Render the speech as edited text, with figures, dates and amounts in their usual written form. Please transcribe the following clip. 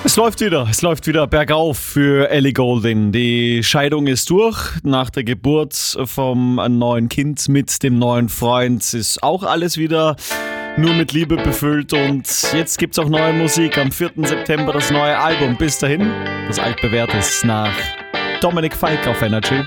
Es läuft wieder bergauf für Ellie Goulding. Die Scheidung ist durch. Nach der Geburt vom neuen Kind mit dem neuen Freund ist auch alles wieder nur mit Liebe befüllt. Und jetzt gibt's auch neue Musik. Am 4. September das neue Album. Bis dahin, das altbewährtes nach Dominik Falk auf Energy.